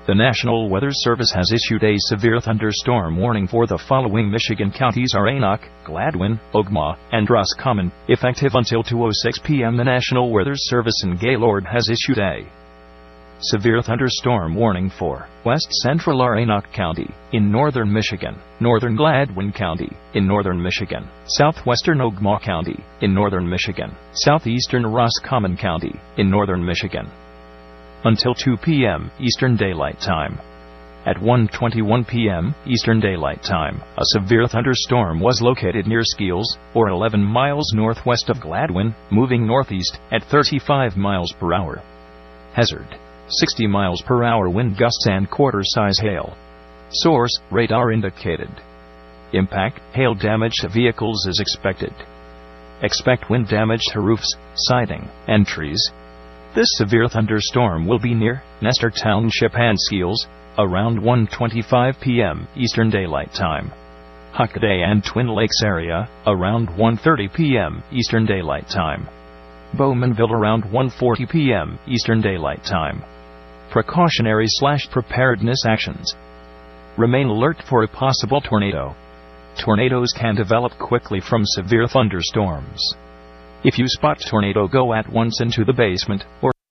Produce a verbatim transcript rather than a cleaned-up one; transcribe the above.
The National Weather Service has issued a severe thunderstorm warning for the following Michigan counties: Aranoch, Gladwin, Ogemaw, and Roscommon. Effective until two oh six p m the National Weather Service in Gaylord has issued a severe thunderstorm warning for West Central Aranoch County, in northern Michigan, Northern Gladwin County, in northern Michigan, Southwestern Ogemaw County, in northern Michigan, Southeastern Roscommon County, in northern Michigan. Until two p m Eastern Daylight Time. At one twenty-one p m Eastern Daylight Time, a severe thunderstorm was located near Skeels, or eleven miles northwest of Gladwin, moving northeast at thirty-five miles per hour. Hazard: sixty miles per hour wind gusts and quarter-size hail. Source: radar indicated. Impact: hail damage to vehicles is expected. Expect wind damage to roofs, siding, and trees. This severe thunderstorm will be near Nestor Township and Skeels around one twenty-five p m Eastern Daylight Time. Hockaday and Twin Lakes area around one thirty p m Eastern Daylight Time. Bowmanville around one forty p m Eastern Daylight Time. Precautionary slash preparedness actions. Remain alert for a possible tornado. Tornadoes can develop quickly from severe thunderstorms. If you spot tornado, go at once into the basement or